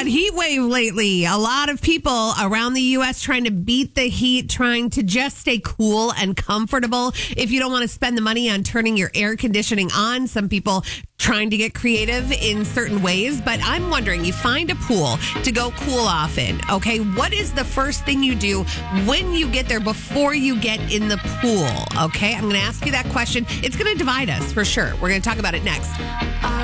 that heat wave lately. A lot of people around the U.S. trying to beat the heat, trying to just stay cool and comfortable. If you don't want to spend the money on turning your air conditioning on, some people trying to get creative in certain ways. But I'm wondering, you find a pool to go cool off in, okay? What is the first thing you do when you get there before you get in the pool, okay? I'm going to ask you that question. It's going to divide us for sure. We're going to talk about it next.